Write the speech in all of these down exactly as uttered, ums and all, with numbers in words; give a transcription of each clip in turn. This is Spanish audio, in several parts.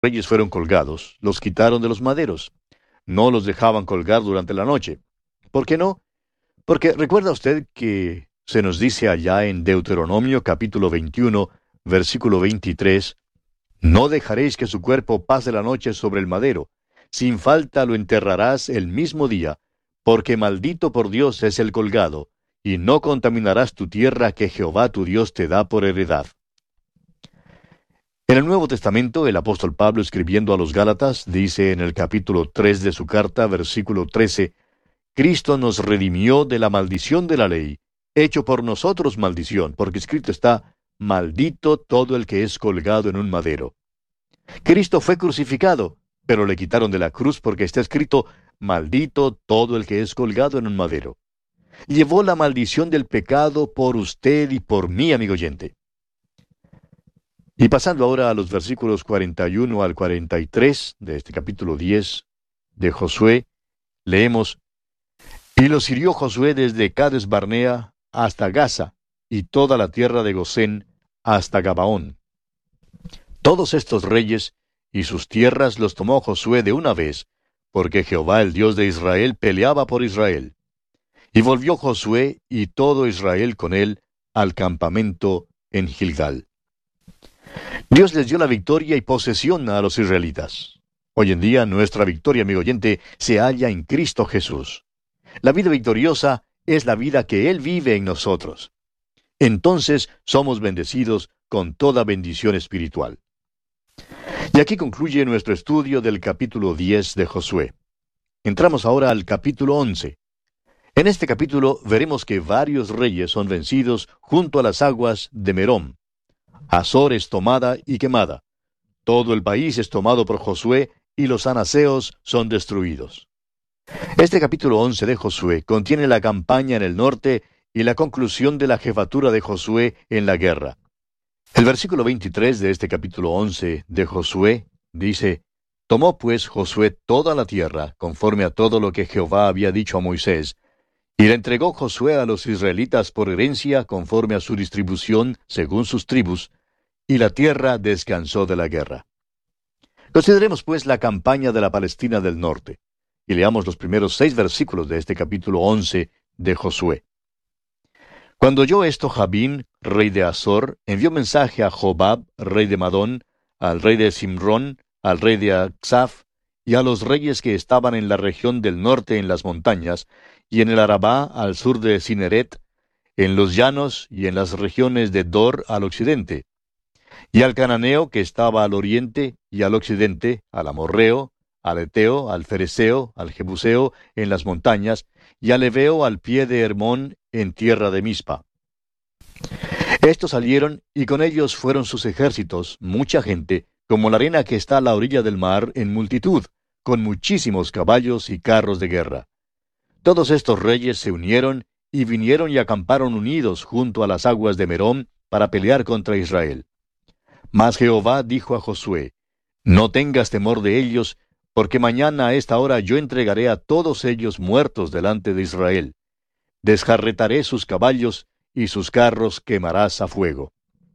reyes fueron colgados, los quitaron de los maderos. No los dejaban colgar durante la noche. ¿Por qué no? Porque recuerda usted que se nos dice allá en Deuteronomio capítulo veintiuno, versículo veintitrés, «No dejaréis que su cuerpo pase la noche sobre el madero. Sin falta lo enterrarás el mismo día, porque maldito por Dios es el colgado, y no contaminarás tu tierra que Jehová tu Dios te da por heredad». En el Nuevo Testamento, el apóstol Pablo, escribiendo a los Gálatas, dice en el capítulo tres de su carta, versículo trece, «Cristo nos redimió de la maldición de la ley, hecho por nosotros maldición, porque escrito está, maldito todo el que es colgado en un madero». Cristo fue crucificado, pero le quitaron de la cruz porque está escrito, maldito todo el que es colgado en un madero. Llevó la maldición del pecado por usted y por mí, amigo oyente. Y pasando ahora a los versículos cuarenta y uno al cuarenta y tres de este capítulo diez de Josué, leemos, «Y los hirió Josué desde Cades Barnea hasta Gaza, y toda la tierra de Gosén hasta Gabaón. Todos estos reyes y sus tierras los tomó Josué de una vez, porque Jehová el Dios de Israel peleaba por Israel. Y volvió Josué y todo Israel con él al campamento en Gilgal». Dios les dio la victoria y posesión a los israelitas. Hoy en día nuestra victoria, amigo oyente, se halla en Cristo Jesús. La vida victoriosa es la vida que Él vive en nosotros. Entonces somos bendecidos con toda bendición espiritual. Y aquí concluye nuestro estudio del capítulo diez de Josué. Entramos ahora al capítulo once. En este capítulo veremos que varios reyes son vencidos junto a las aguas de Merom. Hazor es tomada y quemada. Todo el país es tomado por Josué y los anaseos son destruidos. Este capítulo once de Josué contiene la campaña en el norte y la conclusión de la jefatura de Josué en la guerra. El versículo veintitrés de este capítulo once de Josué dice, «Tomó pues Josué toda la tierra, conforme a todo lo que Jehová había dicho a Moisés, y la entregó Josué a los israelitas por herencia, conforme a su distribución, según sus tribus, y la tierra descansó de la guerra». Consideremos pues la campaña de la Palestina del norte, y leamos los primeros seis versículos de este capítulo once de Josué. «Cuando oyó esto Jabín, rey de Hazor, envió mensaje a Jobab, rey de Madón, al rey de Simrón, al rey de Aksaf, y a los reyes que estaban en la región del norte en las montañas, y en el Arabá al sur de Cineret, en los llanos y en las regiones de Dor al occidente, y al cananeo que estaba al oriente y al occidente, al amorreo, al eteo, al fereceo, al jebuseo en las montañas, y al heveo al pie de Hermón en tierra de Mispa. Estos salieron, y con ellos fueron sus ejércitos, mucha gente, como la arena que está a la orilla del mar en multitud, con muchísimos caballos y carros de guerra. Todos estos reyes se unieron, y vinieron y acamparon unidos junto a las aguas de Merom para pelear contra Israel. Mas Jehová dijo a Josué, «No tengas temor de ellos, porque mañana a esta hora yo entregaré a todos ellos muertos delante de Israel. Desjarretaré sus caballos, y sus carros quemarás a fuego».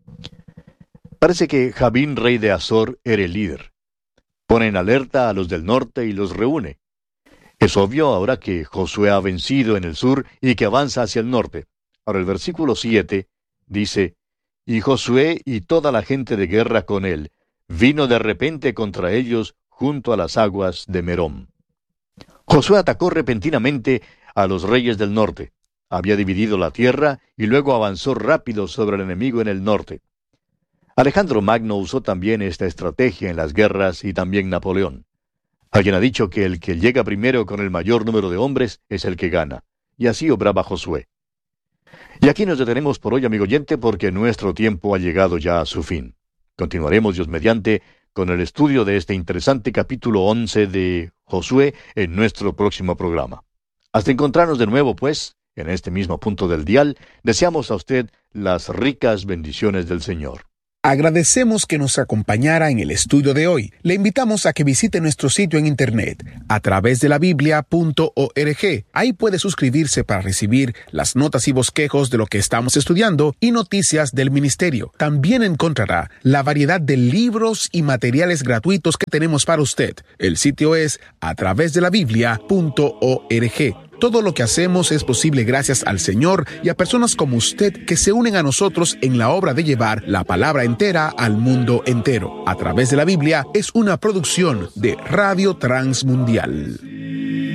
Parece que Jabín, rey de Hazor, era el líder. Pone en alerta a los del norte y los reúne. Es obvio ahora que Josué ha vencido en el sur y que avanza hacia el norte. Ahora el versículo siete dice, «Y Josué y toda la gente de guerra con él vino de repente contra ellos junto a las aguas de Merom». Josué atacó repentinamente a los reyes del norte. Había dividido la tierra y luego avanzó rápido sobre el enemigo en el norte. Alejandro Magno usó también esta estrategia en las guerras y también Napoleón. Alguien ha dicho que el que llega primero con el mayor número de hombres es el que gana, y así obraba Josué. Y aquí nos detenemos por hoy, amigo oyente, porque nuestro tiempo ha llegado ya a su fin. Continuaremos, Dios mediante, con el estudio de este interesante capítulo once de Josué en nuestro próximo programa. Hasta encontrarnos de nuevo, pues, en este mismo punto del dial, deseamos a usted las ricas bendiciones del Señor. Agradecemos que nos acompañara en el estudio de hoy. Le invitamos a que visite nuestro sitio en internet a través de la biblia punto org. Ahí puede suscribirse para recibir las notas y bosquejos de lo que estamos estudiando y noticias del ministerio. También encontrará la variedad de libros y materiales gratuitos que tenemos para usted. El sitio es a través de la biblia punto org. Todo lo que hacemos es posible gracias al Señor y a personas como usted que se unen a nosotros en la obra de llevar la palabra entera al mundo entero. A través de la Biblia es una producción de Radio Transmundial.